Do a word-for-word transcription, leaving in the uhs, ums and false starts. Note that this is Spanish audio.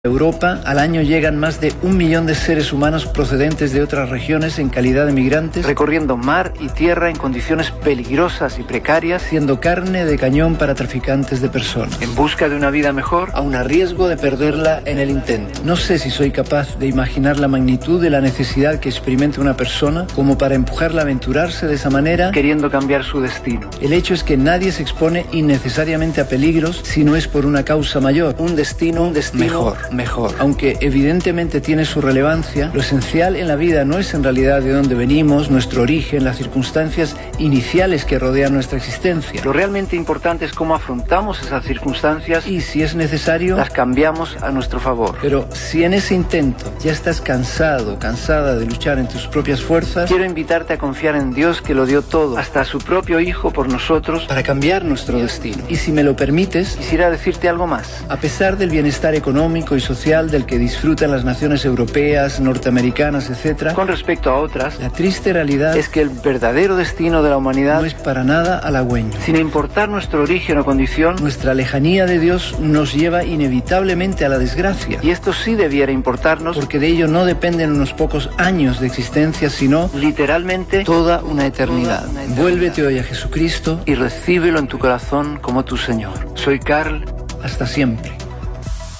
Europa, al año llegan más de un millón de seres humanos procedentes de otras regiones en calidad de migrantes, recorriendo mar y tierra en condiciones peligrosas y precarias, siendo carne de cañón para traficantes de personas, en busca de una vida mejor, aun a riesgo de perderla en el intento. No sé si soy capaz de imaginar la magnitud de la necesidad que experimenta una persona como para empujarla a aventurarse de esa manera, queriendo cambiar su destino. El hecho es que nadie se expone innecesariamente a peligros si no es por una causa mayor, un destino, un destino mejor. Mejor. Aunque evidentemente tiene su relevancia, lo esencial en la vida no es en realidad de dónde venimos, nuestro origen, las circunstancias iniciales que rodean nuestra existencia. Lo realmente importante es cómo afrontamos esas circunstancias y, si es necesario, las cambiamos a nuestro favor. Pero si en ese intento ya estás cansado, cansada de luchar en tus propias fuerzas, quiero invitarte a confiar en Dios, que lo dio todo, hasta a su propio Hijo por nosotros, para cambiar nuestro destino. Y si me lo permites, quisiera decirte algo más. A pesar del bienestar económico y social del que disfrutan las naciones europeas, norteamericanas, etcétera, con respecto a otras, la triste realidad es que el verdadero destino de la humanidad no es para nada halagüeño. Sin importar nuestro origen o condición, nuestra lejanía de Dios nos lleva inevitablemente a la desgracia. Y esto sí debiera importarnos, porque de ello no dependen unos pocos años de existencia, sino literalmente toda una eternidad. Toda una eternidad. Vuélvete hoy a Jesucristo y recíbelo en tu corazón como tu Señor. Soy Carl, hasta siempre.